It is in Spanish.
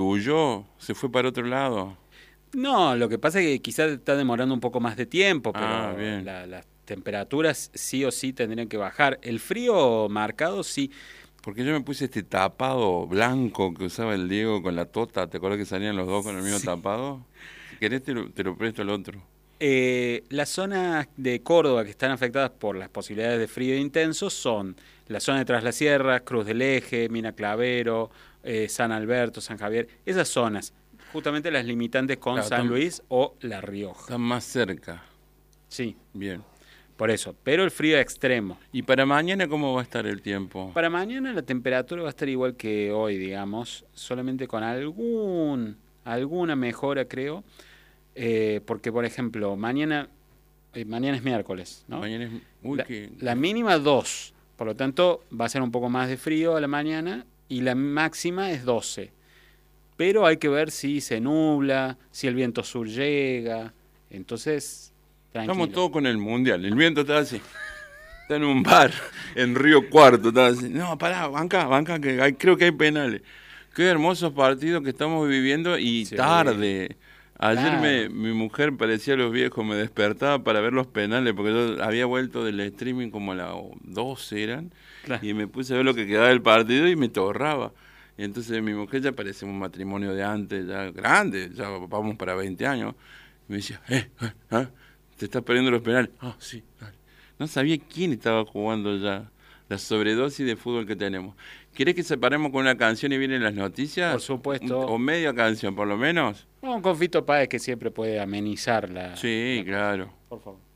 huyó, se fue para otro lado. No, lo que pasa es que quizás está demorando un poco más de tiempo, Ah, pero bien. las temperaturas sí o sí tendrían que bajar. El frío marcado sí. Porque yo me puse este tapado blanco que usaba el Diego con la tota. ¿Te acuerdas que salían los dos con el mismo Sí. tapado? Si querés te lo presto el otro. Las zonas de Córdoba que están afectadas por las posibilidades de frío intenso son la zona de Tras las Sierras, Cruz del Eje, Mina Clavero, San Alberto, San Javier. Esas zonas, justamente las limitantes con Claro, San Luis o La Rioja. están más cerca. Sí, Bien. por eso. Pero el frío extremo. ¿Y para mañana cómo va a estar el tiempo? Para mañana la temperatura va a estar igual que hoy, digamos, solamente con alguna mejora, creo. Porque, por ejemplo, mañana es miércoles, ¿no? Mañana es... Uy, La, la mínima 2, por lo tanto va a ser un poco más de frío a la mañana y la máxima es 12. Pero hay que ver si se nubla, si el viento sur llega, entonces, estamos tranquilo. todos con el mundial. El viento está así. Está en un bar en Río Cuarto. Está así. No, pará, banca, que creo que hay penales. Qué hermosos partidos que estamos viviendo y Sí, tarde. Ayer claro. mi mujer parecía a los viejos, me despertaba para ver los penales, porque yo había vuelto del streaming como a las 12 eran, Claro. y me puse a ver lo que quedaba del partido y me torraba. Y entonces mi mujer ya parecía un matrimonio de antes, ya grande, ya vamos para 20 años. Y me decía, te estás perdiendo los penales. Ah, sí, dale. No sabía quién estaba jugando ya, la sobredosis de fútbol que tenemos. ¿Querés que separemos con una canción y vienen las Por noticias? supuesto. O media canción, por lo menos. Un confito Páez que siempre puede amenizar la Sí, cosa. claro. Por favor.